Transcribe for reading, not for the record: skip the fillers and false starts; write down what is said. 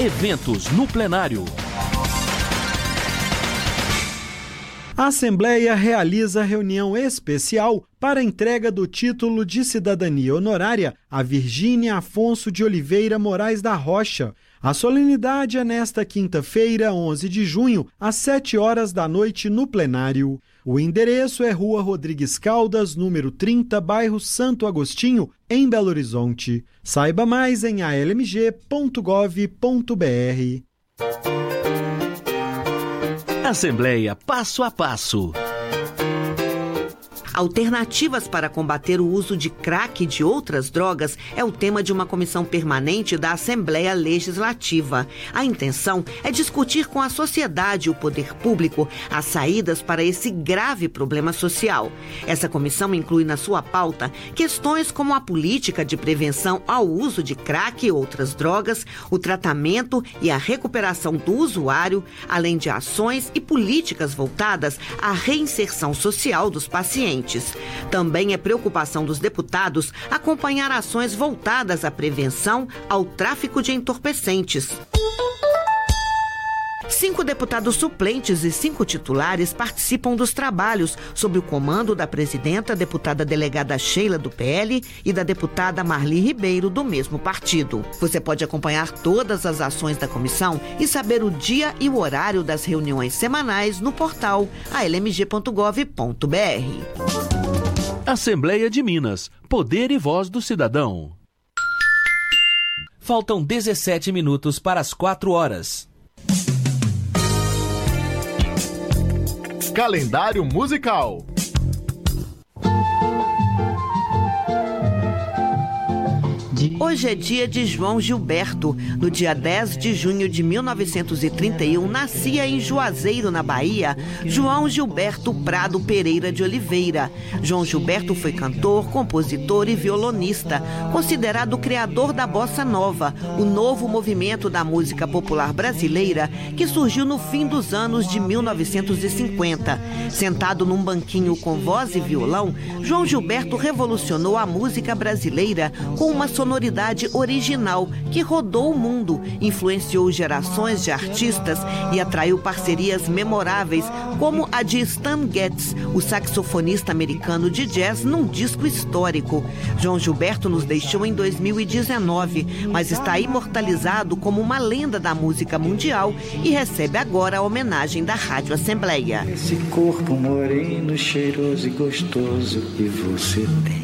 Eventos no plenário. A Assembleia realiza reunião especial para a entrega do título de cidadania honorária a Virgínia Afonso de Oliveira Moraes da Rocha. A solenidade é nesta quinta-feira, 11 de junho, às 7 horas da noite no plenário. O endereço é Rua Rodrigues Caldas, número 30, bairro Santo Agostinho, em Belo Horizonte. Saiba mais em almg.gov.br. Assembleia Passo a Passo. Alternativas para combater o uso de crack e de outras drogas é o tema de uma comissão permanente da Assembleia Legislativa. A intenção é discutir com a sociedade e o poder público as saídas para esse grave problema social. Essa comissão inclui na sua pauta questões como a política de prevenção ao uso de crack e outras drogas, o tratamento e a recuperação do usuário, além de ações e políticas voltadas à reinserção social dos pacientes. Também é preocupação dos deputados acompanhar ações voltadas à prevenção ao tráfico de entorpecentes. 5 deputados suplentes e 5 titulares participam dos trabalhos, sob o comando da presidenta, deputada delegada Sheila, do PL, e da deputada Marli Ribeiro, do mesmo partido. Você pode acompanhar todas as ações da comissão e saber o dia e o horário das reuniões semanais no portal almg.gov.br. Assembleia de Minas. Poder e voz do cidadão. Faltam 17 minutos para as 4 horas. Calendário musical. Hoje é dia de João Gilberto. No dia 10 de junho de 1931, nascia em Juazeiro, na Bahia, João Gilberto Prado Pereira de Oliveira. João Gilberto foi cantor, compositor e violonista, considerado o criador da bossa nova, o novo movimento da música popular brasileira que surgiu no fim dos anos de 1950. Sentado num banquinho com voz e violão, João Gilberto revolucionou a música brasileira com uma sonoridade original que rodou o mundo, influenciou gerações de artistas e atraiu parcerias memoráveis, como a de Stan Getz, o saxofonista americano de jazz, num disco histórico. João Gilberto nos deixou em 2019, mas está imortalizado como uma lenda da música mundial e recebe agora a homenagem da Rádio Assembleia. Esse corpo moreno, cheiroso e gostoso que você tem.